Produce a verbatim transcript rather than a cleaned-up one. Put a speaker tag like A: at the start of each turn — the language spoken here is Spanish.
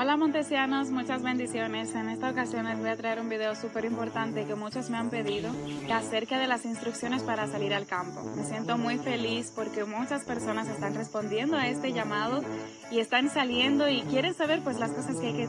A: Hola Montesianos, muchas bendiciones. En esta ocasión les voy a traer un video súper importante que muchos me han pedido acerca de las instrucciones para salir al campo. Me siento muy feliz porque muchas personas están respondiendo a este llamado y están saliendo y quieren saber pues las cosas que hay que